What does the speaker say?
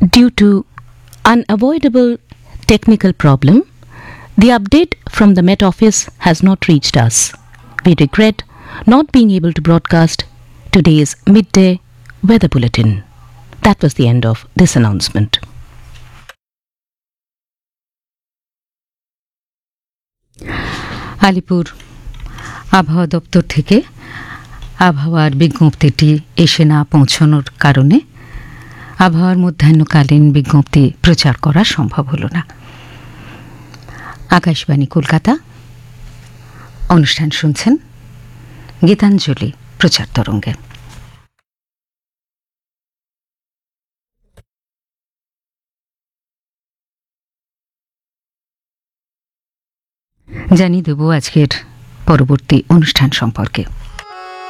Due to unavoidable technical problem, the update from the Met Office has not reached us. We regret not being able to broadcast today's midday weather bulletin. That was the end of this announcement. Alipur আবহাওয়া দপ্তর থেকে আবহাওয়ার বিজ্ঞপ্তিটি এসে না পৌঁছানোর কারণে আবহাওয়ার মধ্যাহ্নকালীন বিজ্ঞপ্তি প্রচার করা সম্ভব হলো না। আকাশবাণী কলকাতা, অনুষ্ঠান শুনছেন গীতাঞ্জলি প্রচার তরঙ্গে। জানিয়ে দেব আজকের পরবর্তী অনুষ্ঠান সম্পর্কে।